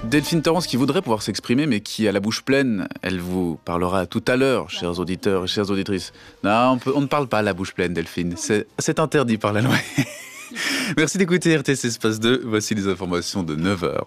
Delphine Torrance qui voudrait pouvoir s'exprimer mais qui a la bouche pleine, elle vous parlera tout à l'heure, chers auditeurs et chères auditrices. Non, on ne parle pas à la bouche pleine, Delphine, c'est interdit par la loi. Merci d'écouter RTS Espace 2, voici les informations de 9h.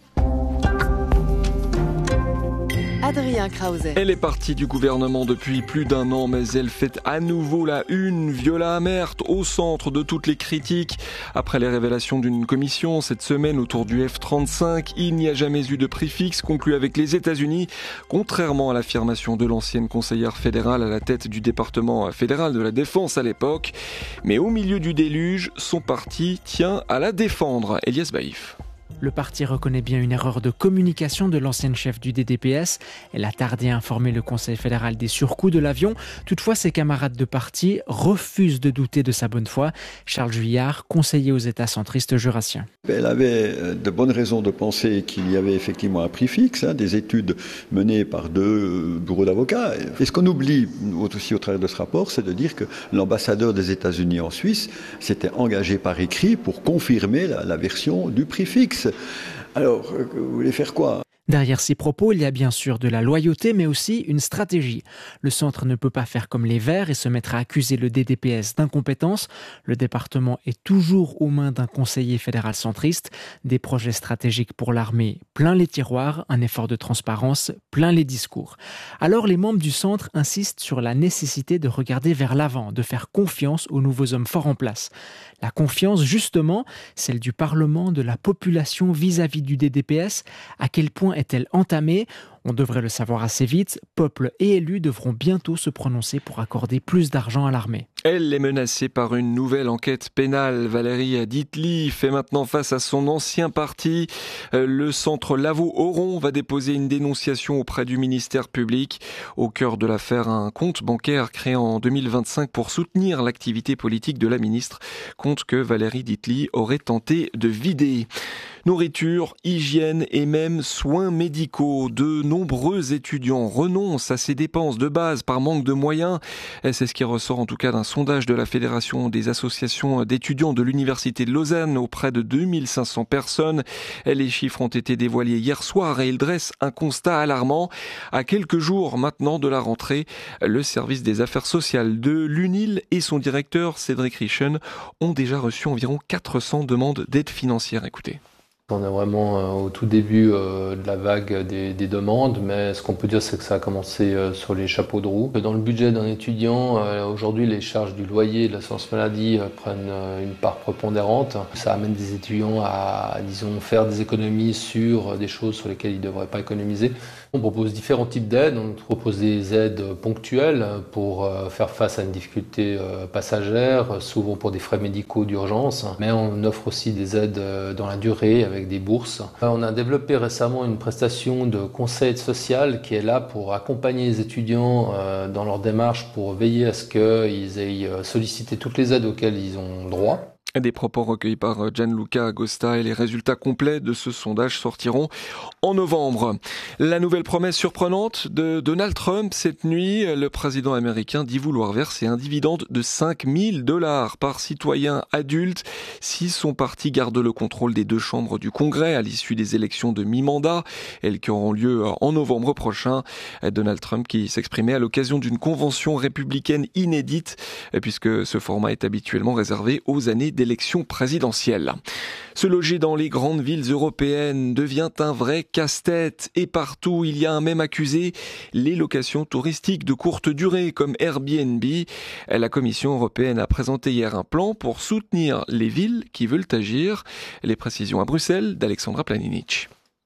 Adrien Krause. Elle est partie du gouvernement depuis plus d'un an, mais elle fait à nouveau la une. Viola Amherd au centre de toutes les critiques. Après les révélations d'une commission cette semaine autour du F-35, il n'y a jamais eu de prix fixe conclu avec les États-Unis, contrairement à l'affirmation de l'ancienne conseillère fédérale à la tête du département fédéral de la Défense à l'époque. Mais au milieu du déluge, son parti tient à la défendre. Elias Baïf. Le parti reconnaît bien une erreur de communication de l'ancienne chef du DDPS. Elle a tardé à informer le Conseil fédéral des surcoûts de l'avion. Toutefois, ses camarades de parti refusent de douter de sa bonne foi. Charles Juillard, conseiller aux États centristes jurassiens. Elle avait de bonnes raisons de penser qu'il y avait effectivement un prix fixe, des études menées par 2 bureaux d'avocats. Et ce qu'on oublie aussi au travers de ce rapport, c'est de dire que l'ambassadeur des États-Unis en Suisse s'était engagé par écrit pour confirmer la version du prix fixe. Alors, vous voulez faire quoi ? Derrière ces propos, il y a bien sûr de la loyauté, mais aussi une stratégie. Le centre ne peut pas faire comme les Verts et se mettre à accuser le DDPS d'incompétence. Le département est toujours aux mains d'un conseiller fédéral centriste. Des projets stratégiques pour l'armée plein les tiroirs, un effort de transparence plein les discours. Alors les membres du centre insistent sur la nécessité de regarder vers l'avant, de faire confiance aux nouveaux hommes forts en place. La confiance, justement, celle du Parlement, de la population vis-à-vis du DDPS. À quel point est-elle entamée ? On devrait le savoir assez vite. Peuple et élus devront bientôt se prononcer pour accorder plus d'argent à l'armée. Elle est menacée par une nouvelle enquête pénale. Valérie Dietly fait maintenant face à son ancien parti. Le centre Lavaux-Oron va déposer une dénonciation auprès du ministère public. Au cœur de l'affaire, un compte bancaire créé en 2025 pour soutenir l'activité politique de la ministre. Compte que Valérie Dietly aurait tenté de vider. Nourriture, hygiène et même soins médicaux. De nombreux étudiants renoncent à ces dépenses de base par manque de moyens. C'est ce qui ressort en tout cas d'un sondage de la Fédération des associations d'étudiants de l'Université de Lausanne auprès de 2500 personnes. Les chiffres ont été dévoilés hier soir et ils dressent un constat alarmant. À quelques jours maintenant de la rentrée, le service des affaires sociales de l'UNIL et son directeur Cédric Richen ont déjà reçu environ 400 demandes d'aide financière. Écoutez. On est vraiment au tout début de la vague des demandes, mais ce qu'on peut dire, c'est que ça a commencé sur les chapeaux de roue. Dans le budget d'un étudiant, aujourd'hui, les charges du loyer et de l'assurance maladie prennent une part prépondérante. Ça amène des étudiants à, disons, faire des économies sur des choses sur lesquelles ils ne devraient pas économiser. On propose différents types d'aides. On propose des aides ponctuelles pour faire face à une difficulté passagère, souvent pour des frais médicaux d'urgence, mais on offre aussi des aides dans la durée avec des bourses. On a développé récemment une prestation de conseil social qui est là pour accompagner les étudiants dans leur démarche pour veiller à ce qu'ils aient sollicité toutes les aides auxquelles ils ont droit. Des propos recueillis par Gianluca Agosta et les résultats complets de ce sondage sortiront en novembre. La nouvelle promesse surprenante de Donald Trump cette nuit, le président américain dit vouloir verser un dividende de $5 000 par citoyen adulte si son parti garde le contrôle des 2 chambres du Congrès à l'issue des élections de mi-mandat, elles qui auront lieu en novembre prochain. Donald Trump qui s'exprimait à l'occasion d'une convention républicaine inédite puisque ce format est habituellement réservé aux années d'élection présidentielle. Se loger dans les grandes villes européennes devient un vrai casse-tête et partout il y a un même accusé, les locations touristiques de courte durée comme Airbnb. La Commission européenne a présenté hier un plan pour soutenir les villes qui veulent agir. Les précisions à Bruxelles d'Alexandra Planinic.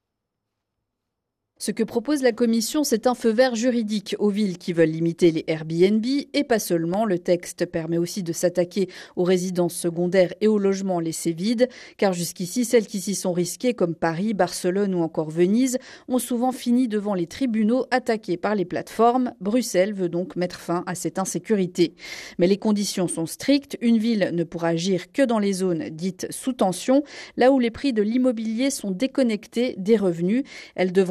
Ce que propose la Commission, c'est un feu vert juridique aux villes qui veulent limiter les Airbnb et pas seulement. Le texte permet aussi de s'attaquer aux résidences secondaires et aux logements laissés vides, car jusqu'ici, celles qui s'y sont risquées, comme Paris, Barcelone ou encore Venise, ont souvent fini devant les tribunaux attaqués par les plateformes. Bruxelles veut donc mettre fin à cette insécurité. Mais les conditions sont strictes. Une ville ne pourra agir que dans les zones dites sous tension, là où les prix de l'immobilier sont déconnectés des revenus. Elle devra prouver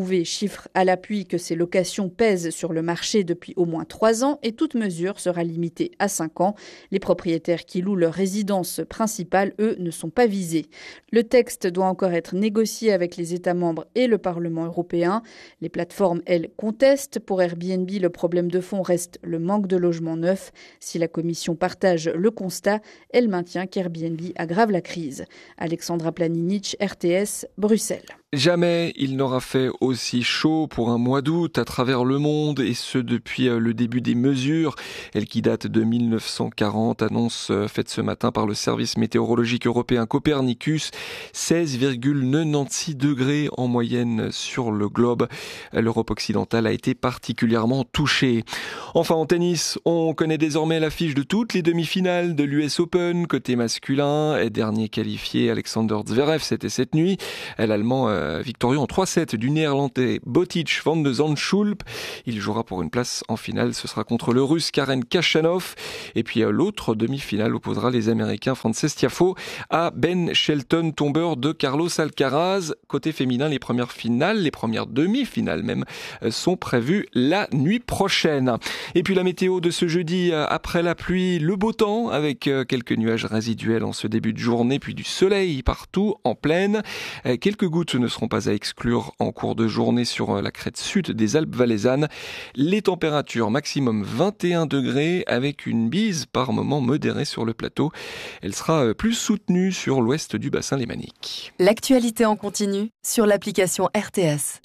prouvé, chiffre à l'appui, que ces locations pèsent sur le marché depuis au moins 3 ans et toute mesure sera limitée à 5 ans. Les propriétaires qui louent leur résidence principale, eux, ne sont pas visés. Le texte doit encore être négocié avec les États membres et le Parlement européen. Les plateformes, elles, contestent. Pour Airbnb, le problème de fond reste le manque de logements neufs. Si la Commission partage le constat, elle maintient qu'Airbnb aggrave la crise. Alexandra Planinic, RTS, Bruxelles. Jamais il n'aura fait aussi chaud pour un mois d'août à travers le monde, et ce depuis le début des mesures. Elle qui date de 1940, annonce faite ce matin par le service météorologique européen Copernicus, 16,96 degrés en moyenne sur le globe. L'Europe occidentale a été particulièrement touchée. Enfin en tennis, on connaît désormais l'affiche de toutes les demi-finales de l'US Open. Côté masculin, dernier qualifié Alexander Zverev, c'était cette nuit. L'Allemand victorieux en 3-7 du néerlandais Botic van de Zandschulp. Il jouera pour une place en finale. Ce sera contre le russe Karen Khachanov. Et puis l'autre demi-finale opposera les Américains Frances Tiafoe à Ben Shelton, tombeur de Carlos Alcaraz. Côté féminin, les premières finales, les premières demi-finales même, sont prévues la nuit prochaine. Et puis la météo de ce jeudi, après la pluie, le beau temps avec quelques nuages résiduels en ce début de journée, puis du soleil partout en plaine. Quelques gouttes ne seront pas à exclure en cours de journée sur la crête sud des Alpes valaisannes. Les températures maximum 21 degrés avec une bise par moment modérée sur le plateau. Elle sera plus soutenue sur l'ouest du bassin lémanique. L'actualité en continu sur l'application RTS.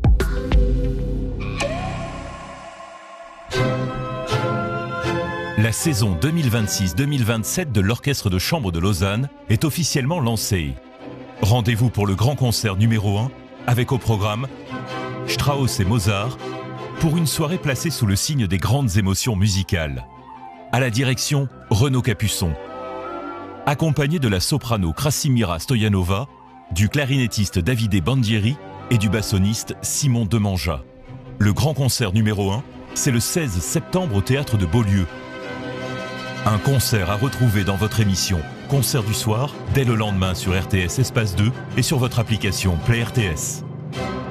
La saison 2026-2027 de l'Orchestre de Chambre de Lausanne est officiellement lancée. Rendez-vous pour le grand concert numéro 1 avec au programme Strauss et Mozart pour une soirée placée sous le signe des grandes émotions musicales. À la direction, Renaud Capuçon. Accompagné de la soprano Krasimira Stoyanova, du clarinettiste Davide Bandieri et du bassoniste Simon Demanja. Le grand concert numéro 1, c'est le 16 septembre au Théâtre de Beaulieu. Un concert à retrouver dans votre émission Concert du soir, dès le lendemain sur RTS Espace 2 et sur votre application Play RTS.